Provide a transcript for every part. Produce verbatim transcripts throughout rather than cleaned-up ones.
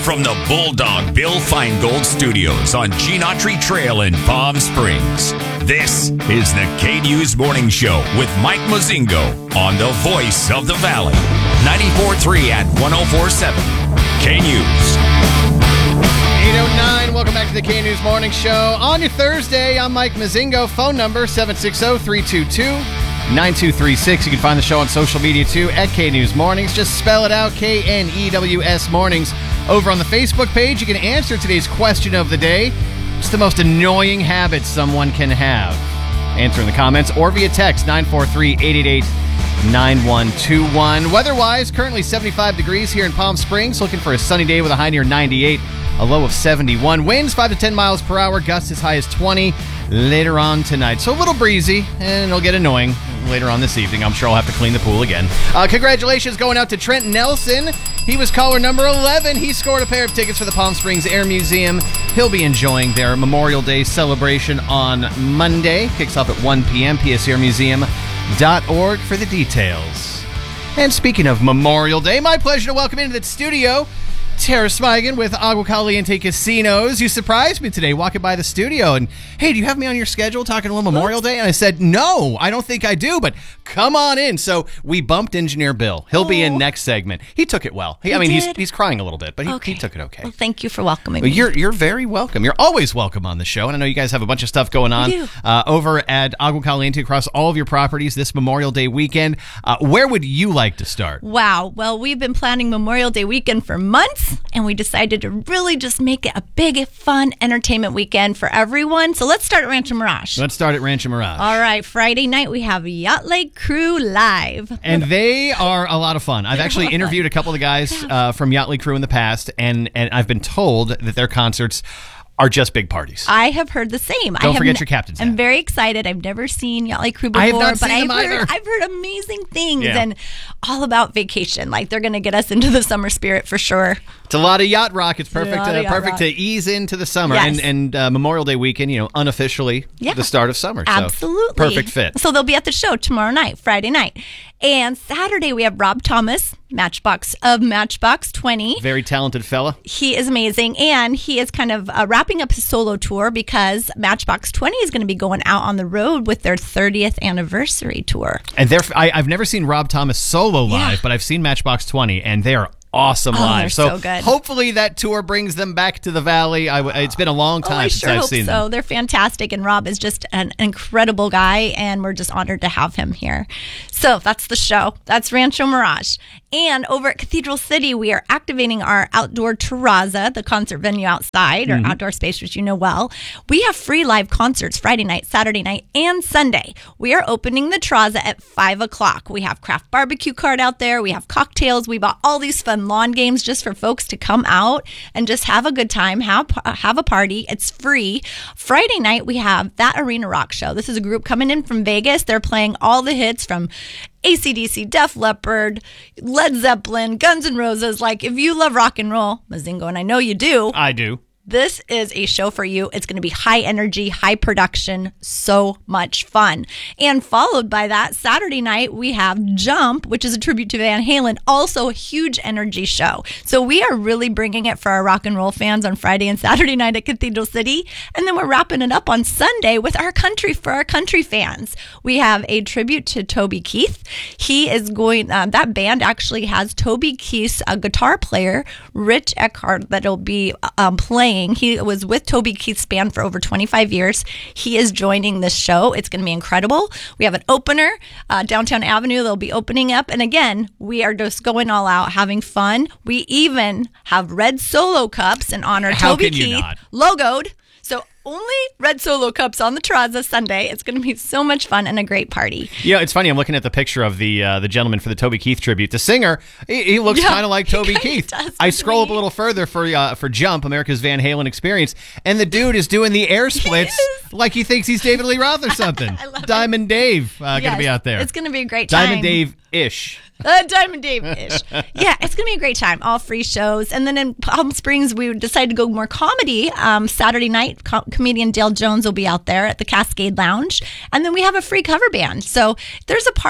from the Bulldog Bill Feingold Studios on Gene Autry Trail in Palm Springs. This is the K-News Morning Show with Mike Mozingo on the Voice of the Valley. ninety-four point three and one oh four point seven K-News. eight oh nine, welcome back to the K-News Morning Show. On your Thursday, I'm Mike Mozingo. Phone number seven six zero, three two two, nine two three six. You can find the show on social media too at K-News Mornings. Just spell it out, K N E W S Mornings. Over on the Facebook page, you can answer today's question of the day. What's the most annoying habit someone can have? Answer in the comments or via text nine four three, eight eight eight, nine one two one. Weather-wise, currently seventy-five degrees here in Palm Springs. Looking for a sunny day with a high near ninety-eight, a low of seventy-one. Winds five to ten miles per hour, gusts as high as twenty later on tonight. So a little breezy, and it'll get annoying later on this evening. I'm sure I'll have to clean the pool again. Uh, congratulations going out to Trent Nelson. He was caller number eleven. He scored a pair of tickets for the Palm Springs Air Museum. He'll be enjoying their Memorial Day celebration on Monday. Kicks off at one p.m. P S air museum dot org for the details. And speaking of Memorial Day, my pleasure to welcome into the studio Tara Smigan with Agua Caliente Casinos. You surprised me today walking by the studio and, hey, do you have me on your schedule talking a little Memorial Day? And I said, no, I don't think I do, but come on in. So we bumped Engineer Bill. He'll oh. be in next segment. He took it well. He, he I mean, did? he's he's crying a little bit, but he, okay. he took it okay. Well, thank you for welcoming well, me. You're, you're very welcome. You're always welcome on the show. And I know you guys have a bunch of stuff going on uh, over at Agua Caliente across all of your properties this Memorial Day weekend. Uh, where would you like to start? Wow. Well, we've been planning Memorial Day weekend for months, and we decided to really just make it a big, fun entertainment weekend for everyone. So let's start at Rancho Mirage. Let's start at Rancho Mirage. All right. Friday night, we have Yacht Lake Crew live. And they are a lot of fun. I've actually interviewed a couple of the guys uh, from Yacht Lake Crew in the past, and, and I've been told that their concerts are just big parties. I have heard the same. Don't I have forget n- your captain's I'm hat. very excited. I've never seen Yacht Lake Crew before, I have not but seen I've them heard either. I've heard amazing things Yeah. and all about vacation. Like they're going to get us into the summer spirit for sure. It's a lot of yacht rock. It's perfect. lot of Uh, yacht perfect rock. to ease into the summer Yes. and and uh, Memorial Day weekend. You know, unofficially Yeah. the start of summer. So Absolutely. perfect fit. So they'll be at the show tomorrow night, Friday night. And Saturday we have Rob Thomas, Matchbox of Matchbox twenty. Very talented fella. He is amazing, and he is kind of uh, wrapping up his solo tour because Matchbox twenty is going to be going out on the road with their thirtieth anniversary tour. And they're, I, I've never seen Rob Thomas solo live, Yeah. but I've seen Matchbox twenty, and they are awesome Oh, live. they're so good. hopefully that tour brings them back to the Valley. I, it's been a long time oh, I since sure I've hope seen so. them. They're fantastic, and Rob is just an incredible guy, and we're just honored to have him here. So that's the show. That's Rancho Mirage. And over at Cathedral City, we are activating our outdoor terrazza, the concert venue outside, or Mm-hmm. outdoor space, which you know well. We have free live concerts Friday night, Saturday night, and Sunday. We are opening the terrazza at five o'clock. We have craft barbecue cart out there. We have cocktails. We bought all these fun lawn games just for folks to come out and just have a good time, have, have a party. It's free. Friday night, we have That Arena Rock Show. This is a group coming in from Vegas. They're playing all the hits from A C D C, Def Leppard, Led Zeppelin, Guns N' Roses. Like, if you love rock and roll, Mozingo, and I know you do, I do. this is a show for you. It's going to be high energy, high production, so much fun. And followed by that, Saturday night, we have Jump, which is a tribute to Van Halen, also a huge energy show. So we are really bringing it for our rock and roll fans on Friday and Saturday night at Cathedral City. And then we're wrapping it up on Sunday with our country, for our country fans. We have a tribute to Toby Keith. He is going, uh, that band actually has Toby Keith's uh, guitar player, Rich Eckhart, that'll be um, playing. He was with Toby Keith's band for over twenty-five years. He is joining this show. It's going to be incredible. We have an opener, uh, Downtown Avenue. They'll be opening up. And again, we are just going all out, having fun. We even have red Solo cups in honor of How Toby can you Keith, not? logoed. So only red Solo cups on the terrazza Sunday. It's going to be so much fun and a great party. Yeah, it's funny. I'm looking at the picture of the uh, the gentleman for the Toby Keith tribute. The singer, he, he looks Yeah, kind of like he Toby kinda Keith. does, I doesn't scroll up he? a little further for uh, for Jump, America's Van Halen experience, and the dude is doing the air splits is. like he thinks he's David Lee Roth or something. I love it. Diamond Dave uh, going to Yes, be out there. It's going to be a great time. Diamond Dave-ish. Uh, Diamond Dave-ish. Yeah, it's going to be a great time. All free shows. And then in Palm Springs, we decided to go more comedy. Um, Saturday night, co- comedian Dale Jones will be out there at the Cascade Lounge. And then we have a free cover band. So there's a party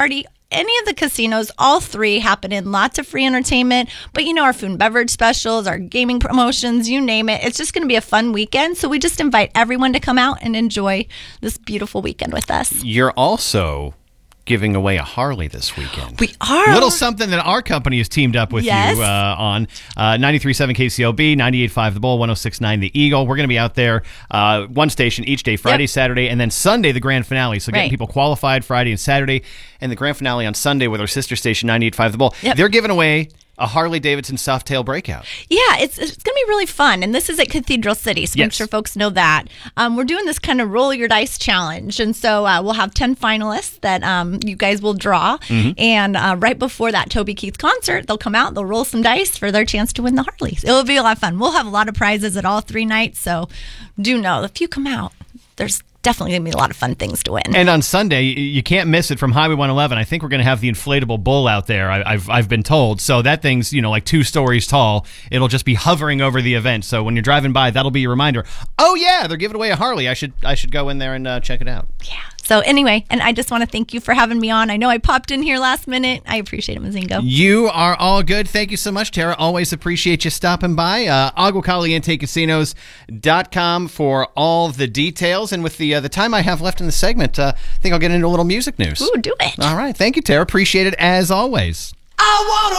any of the casinos, all three happen in lots of free entertainment. But, you know, our food and beverage specials, our gaming promotions, you name it. It's just going to be a fun weekend. So we just invite everyone to come out and enjoy this beautiful weekend with us. You're also giving away a Harley this weekend. We are. A little something that our company has teamed up with Yes. you uh, on. Uh, ninety-three point seven K C O B, ninety-eight point five The Bull, one oh six point nine The Eagle. We're going to be out there uh, one station each day, Friday, Yep. Saturday, and then Sunday, the grand finale. So getting Right. people qualified Friday and Saturday, and the grand finale on Sunday with our sister station, ninety-eight point five The Bull. Yep. They're giving away a Harley-Davidson Softail Breakout. Yeah, it's it's going to be really fun. And this is at Cathedral City, so make Yes. sure folks know that. Um, we're doing this kind of roll your dice challenge. And so uh, we'll have ten finalists that um, you guys will draw. Mm-hmm. And uh, right before that Toby Keith concert, they'll come out, they'll roll some dice for their chance to win the Harleys. It'll be a lot of fun. We'll have a lot of prizes at all three nights. So do know, if you come out, there's definitely going to be a lot of fun things to win. And on Sunday, you can't miss it from Highway one eleven. I think we're going to have the inflatable bull out there, I, I've I've been told. So that thing's, you know, like two stories tall. It'll just be hovering over the event. So when you're driving by, that'll be your reminder. Oh, yeah, they're giving away a Harley. I should I should go in there and uh, check it out. Yeah. So anyway, and I just want to thank you for having me on. I know I popped in here last minute. I appreciate it, Mazingo. You are all good. Thank you so much, Tara. Always appreciate you stopping by. Uh, Agua Caliente Casinos dot com for all the details. And with the uh, the time I have left in the segment, uh, I think I'll get into a little music news. Ooh, do it. All right. Thank you, Tara. Appreciate it as always. I wanna